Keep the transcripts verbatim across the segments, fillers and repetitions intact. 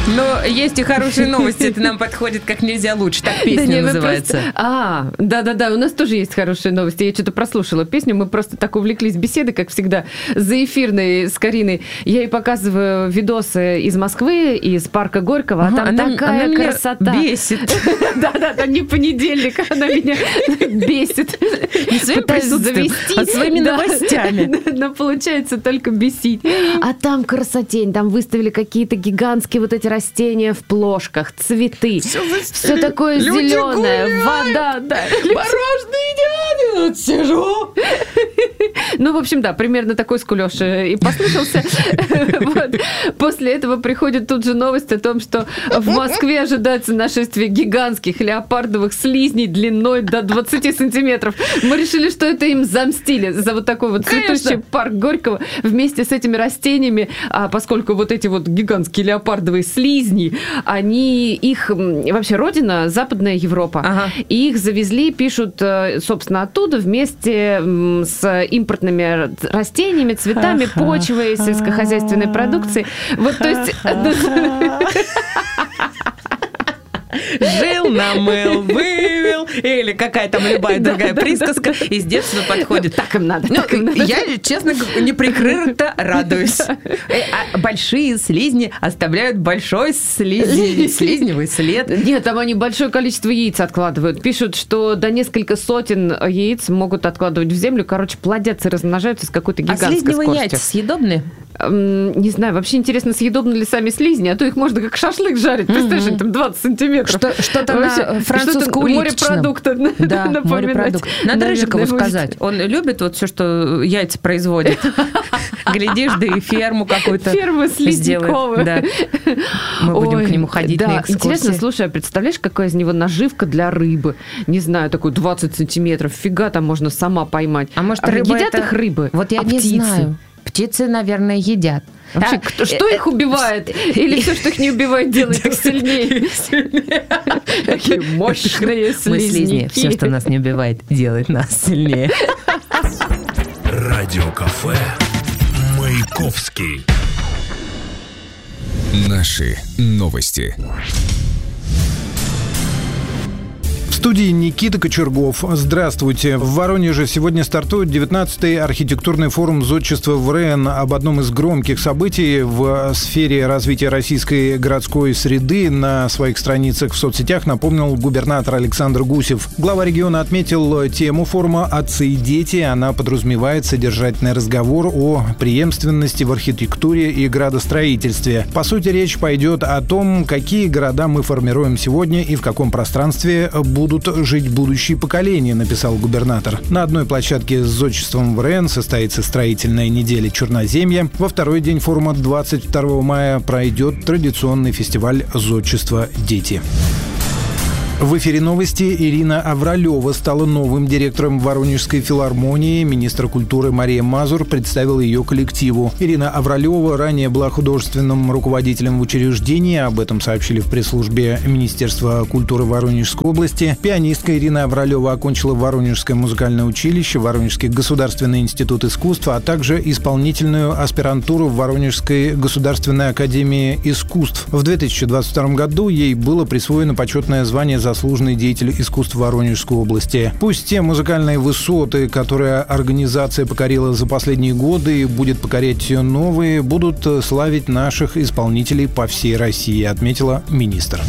Но есть и хорошие новости. Это нам подходит как нельзя лучше. Так песня да не, называется. Просто... А, да-да-да, у нас тоже есть хорошие новости. Я что-то прослушала песню. Мы просто так увлеклись беседой, как всегда, заэфирной с Кариной. Я ей показываю видосы из Москвы, из парка Горького. А ага, там она, такая она красота. Меня бесит. Да-да-да, не понедельник. Она меня бесит. Не своим присутствием, а своими новостями. Но получается только бесить. А там красотень. Там выставили какие-то гигантские вот эти растения в плошках, цветы. Все, все такое зеленое, вода. Да. Мороженое идеально. Вот сижу. Ну, в общем, да, примерно такой скулёж и послышался. Вот. После этого приходит тут же новость о том, что в Москве ожидается нашествие гигантских леопардовых слизней длиной до двадцати сантиметров. Мы решили, что это им замстили за вот такой вот цветущий парк Горького вместе с этими растениями, а поскольку вот эти вот гигантские леопардовые слизни, они, их вообще родина Западная Европа. Ага. И их завезли, пишут, собственно, оттуда вместе с импортными растениями, цветами, ага. почвой, сельскохозяйственной продукцией. Вот, то есть... Жил, намыл, вывел. Или какая там любая другая да, присказка да, да. из детства подходит. Так им надо. Ну, так им надо. Я, честно, неприкрыто радуюсь. А большие слизни оставляют большой слизни, слизневый след. Нет, там они большое количество яиц откладывают. Пишут, что до несколько сотен яиц могут откладывать в землю. Короче, плодятся и размножаются с какой-то гигантской скоростью. А слизневые яйца съедобны? Не знаю, вообще интересно, съедобны ли сами слизни, а то их можно как шашлык жарить. Представляешь, они там двадцать сантиметров. Что, что-то вообще, на французско-уличном. Морепродукта. Да, морепродукт. Надо Рыжикову сказать. Он любит вот все, что яйца производит. Глядишь, да и ферму какую-то Ферму слизниковую. Да. Мы Ой, будем к нему ходить да, на экскурсии. Интересно, слушай, а представляешь, какая из него наживка для рыбы? Не знаю, такой двадцать сантиметров. Фига там можно сама поймать. А может, а рыба едят это... их рыбы? Вот я а не птицы? знаю. Птицы, наверное, едят. Вообще, кто, что их убивает? Или все, что их не убивает, делает их сильнее? Такие мощные слизни. Все, что нас не убивает, делает нас сильнее. Радиокафе Маяковский. Наши новости. В студии Никита Кочергов. Здравствуйте. В Воронеже сегодня стартует девятнадцатый архитектурный форум зодчества ВРЭН. Об одном из громких событий в сфере развития российской городской среды на своих страницах в соцсетях напомнил губернатор Александр Гусев. Глава региона отметил тему форума «Отцы и дети». Она подразумевает содержательный разговор о преемственности в архитектуре и градостроительстве. По сути, речь пойдет о том, какие города мы формируем сегодня и в каком пространстве будут будут жить будущие поколения, написал губернатор. На одной площадке с зодчеством ВРЭН состоится строительная неделя Черноземья. Во второй день форума двадцать второго мая пройдет традиционный фестиваль зодчества «Дети». В эфире новости. Ирина Авралева стала новым директором Воронежской филармонии. Министр культуры Мария Мазур представила ее коллективу. Ирина Авралева ранее была художественным руководителем в учреждении. Об этом сообщили в пресс-службе Министерства культуры Воронежской области. Пианистка Ирина Авралева окончила Воронежское музыкальное училище, Воронежский государственный институт искусства, а также исполнительную аспирантуру в Воронежской государственной академии искусств. В две тысячи двадцать втором году ей было присвоено почетное звание заслуженный деятель искусств Воронежской области. Пусть те музыкальные высоты, которые организация покорила за последние годы и будет покорять новые, будут славить наших исполнителей по всей России, отметила министр.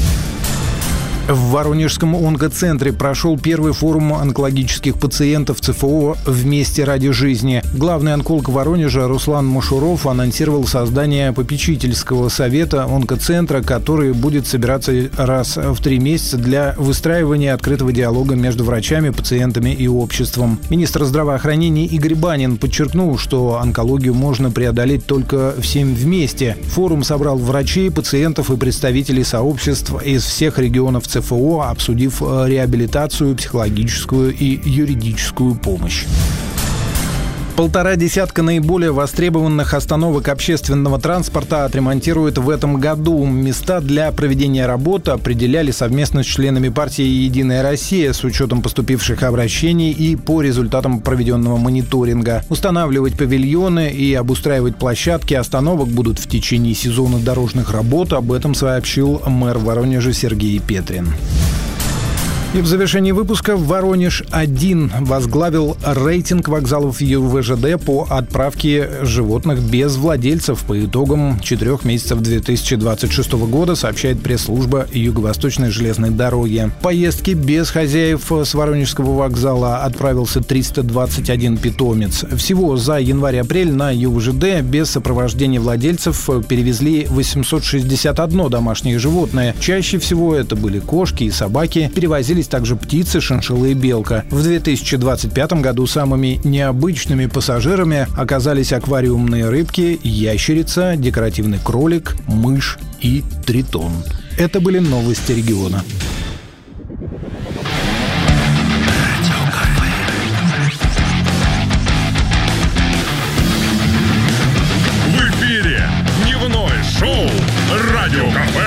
В Воронежском онкоцентре прошел первый форум онкологических пациентов ЦФО «Вместе ради жизни». Главный онколог Воронежа Руслан Мушуров анонсировал создание попечительского совета онкоцентра, который будет собираться раз в три месяца для выстраивания открытого диалога между врачами, пациентами и обществом. Министр здравоохранения Игорь Банин подчеркнул, что онкологию можно преодолеть только всем вместе. Форум собрал врачей, пациентов и представителей сообществ из всех регионов ЦФО. ЦФО, обсудив реабилитацию, психологическую и юридическую помощь. Полтора десятка наиболее востребованных остановок общественного транспорта отремонтируют в этом году. Места для проведения работы определяли совместно с членами партии «Единая Россия» с учетом поступивших обращений и по результатам проведенного мониторинга. Устанавливать павильоны и обустраивать площадки остановок будут в течение сезона дорожных работ. Об этом сообщил мэр Воронежа Сергей Петрин. И в завершении выпуска Воронеж один возглавил рейтинг вокзалов ЮВЖД по отправке животных без владельцев по итогам четырех месяцев две тысячи двадцать шестого года, сообщает пресс-служба Юго-Восточной железной дороги. Поездки без хозяев с Воронежского вокзала отправился триста двадцать один питомец. Всего за январь-апрель на ЮВЖД без сопровождения владельцев перевезли восемьсот шестьдесят одно домашнее животное. Чаще всего это были кошки и собаки. Перевозили также птицы, шиншилла и белка. В две тысячи двадцать пятом году самыми необычными пассажирами оказались аквариумные рыбки, ящерица, декоративный кролик, мышь и тритон. Это были новости региона. В эфире дневное шоу «Радио КП»